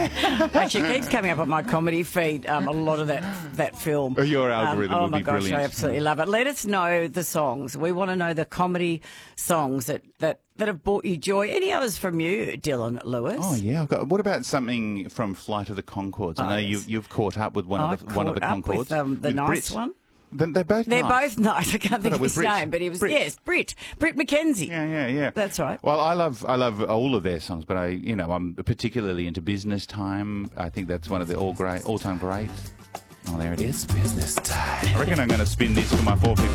Actually, it keeps coming up on my comedy feed, a lot of that film. Your algorithm oh would my be gosh, brilliant. I absolutely love it. Let us know the songs. We want to know the comedy songs that have brought you joy. Any others from you, Dylan Lewis? Oh yeah, what about something from Flight of the Conchords? I know you've caught up with one of the Conchords. With, the nice Brit. one. They're both nice. I can't think of his name, but he was Brit McKenzie. Yeah. That's right. Well, I love all of their songs, but I'm particularly into Business Time. I think that's one of the all-time greats. Oh, there it is, Business Time. I reckon I'm going to spin this for my 450.